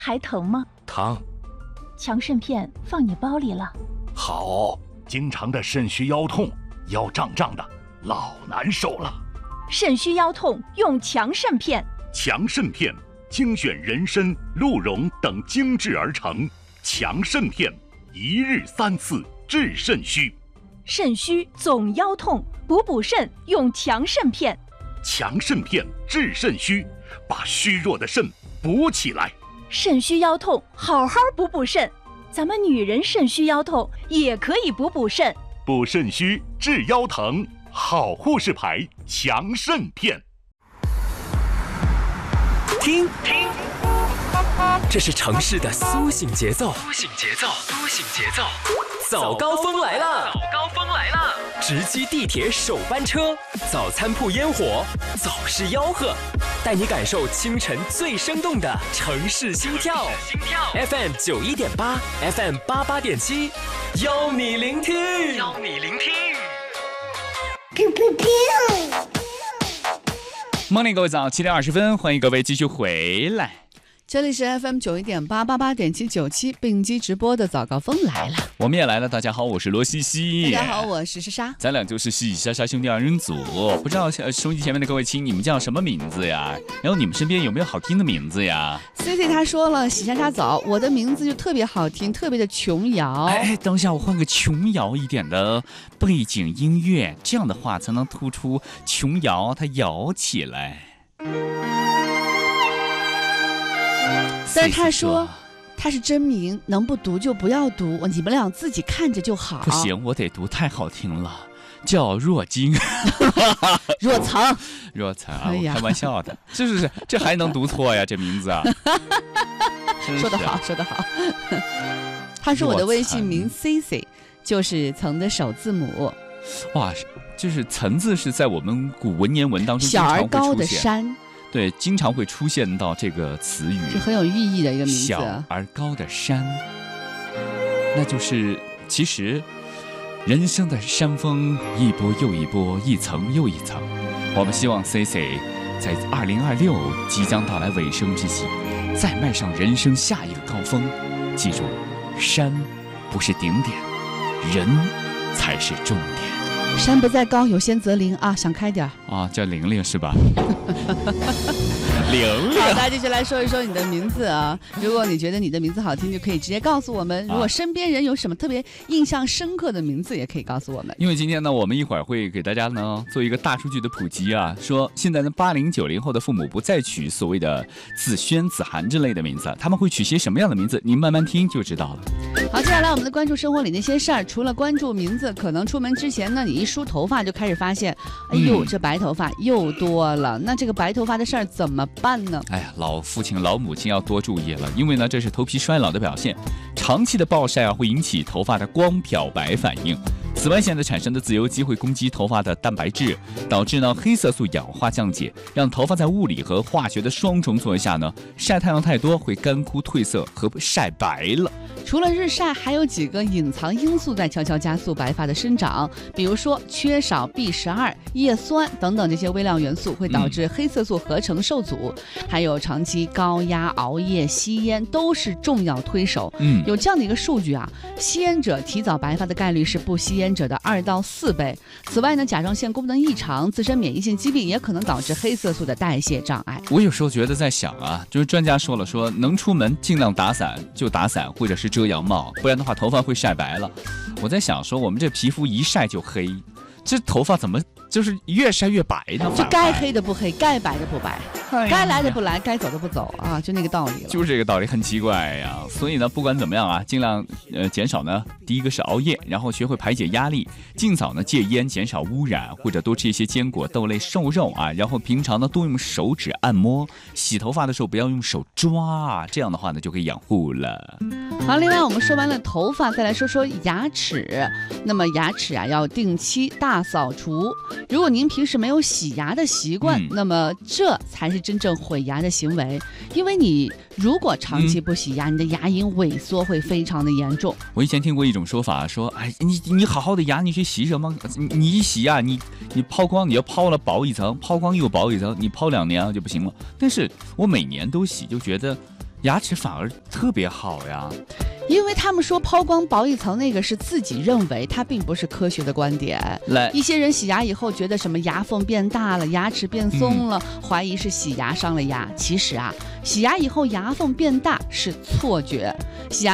还疼吗？ 疼。 强肾片放你包里了。 好，经常的肾虚腰痛，腰胀胀的，老难受了。 肾虚腰痛用强肾片。 强肾片精选人参、鹿茸等精制而成，强肾片一日3次治肾虚。 肾虚总腰痛，补肾用强肾片。 强肾片治肾虚，把虚弱的肾补起来。 肾虚腰痛，好好补肾。咱们女人肾虚腰痛也可以补肾。 补肾虚治腰疼，好护士牌强肾片。 听，这是城市的苏醒节奏。早高峰来了！直击地铁首班车，早餐铺烟火，早市吆喝，带你感受清晨最生动的城市心跳。FM 91.8 ，FM 88.7，邀你聆听。 Morning， 各位早，7点20分，欢迎各位继续回来。 这里是 FM 91.8 88.7 97并机直播的早高峰来了， 我们也来了。大家好，我是罗西西。 大家好，我是莎莎。 咱俩就是喜莎莎兄弟2人组。不知道收音机前面的各位亲，你们叫什么名字呀？然后你们身边有没有好听的名字呀 ？CC 他说了，喜莎莎早，我的名字就特别好听，特别的琼瑶。 哎，等一下，我换个琼瑶一点的背景音乐，这样的话才能突出琼瑶它摇起来。 但是他说他是真名，能不读就不要读，你们俩自己看着就好。 不行，我得读，太好听了，叫若晶。 若藏， 我开玩笑的，这还能读错呀？这名字啊， 说得好。他说我的微信名 CC 就是曾的首字母。 哇，就是曾字是在我们古文言文当中小而高的山。 对，经常会出现到这个词语， 就很有寓意的一个名字。 小而高的山，那就是其实人生的山峰一波又一波，一层又一层。我们希望 CC 在2026即将到来尾声之际，再迈上人生下一个高峰。记住，山不是顶点，人才是终点。 山不在高，有仙则灵啊，想开点啊，叫玲玲是吧？玲玲。 好，大家继续来说一说你的名字啊。如果你觉得你的名字好听，就可以直接告诉我们。如果身边人有什么特别印象深刻的名字，也可以告诉我们。 因为今天呢，我们一会儿会给大家呢做一个大数据的普及啊，说现在的80、90后的父母不再取所谓的子轩、子涵之类的名字，他们会取些什么样的名字？您慢慢听就知道了。 好，接下来我们的关注生活里那些事儿。除了关注名字，可能出门之前呢，你一梳头发就开始发现，哎呦，这白头发又多了。那这个白头发的事儿怎么办呢？ 哎呀，老父亲、老母亲要多注意了，因为呢，这是头皮衰老的表现。长期的暴晒啊，会引起头发的光漂白反应。紫外线的产生的自由基会攻击头发的蛋白质，导致呢黑色素氧化降解，让头发在物理和化学的双重作用下呢，晒太阳太多会干枯褪色和晒白了。 除了日晒，还有几个隐藏因素在悄悄加速白发的生长，比如说缺少 B12、叶酸等等这些微量元素会导致黑色素合成受阻，还有长期高压、熬夜、吸烟都是重要推手。有这样的一个数据啊，吸烟者提早白发的概率是不吸烟者的2到4倍。此外呢，甲状腺功能异常、自身免疫性疾病也可能导致黑色素的代谢障碍。 我有时候觉得在想啊，就是专家说了，说能出门尽量打伞就打伞，或者是遮阳帽，不然的话头发会晒白了。我在想说，我们这皮肤一晒就黑，这头发怎么就是越晒越白呢？ 就该黑的不黑，该白的不白，该来的不来，该走的不走啊，就那个道理了。 就是这个道理，很奇怪呀。所以呢，不管怎么样啊，尽量减少呢，第一个是熬夜，然后学会排解压力，尽早呢戒烟，减少污染，或者多吃一些坚果、豆类、瘦肉啊。然后平常呢多用手指按摩，洗头发的时候不要用手抓，这样的话呢就可以养护了。 好，另外我们说完了头发，再来说说牙齿。那么牙齿啊要定期大扫除。如果您平时没有洗牙的习惯，那么这才是真正毁牙的行为。因为你如果长期不洗牙，你的牙龈萎缩会非常的严重。 我以前听过一种说法，说哎，你好好的牙，你去洗什么？你一洗啊，你抛光，你要抛了薄一层，抛光又薄一层，你抛2年就不行了。但是我每年都洗，就觉得牙齿反而特别好呀。 因为他们说抛光薄一层那个是自己认为，它并不是科学的观点。 来， 一些人洗牙以后觉得什么牙缝变大了，牙齿变松了，怀疑是洗牙伤了牙。其实啊，洗牙以后牙缝变大是错觉，洗牙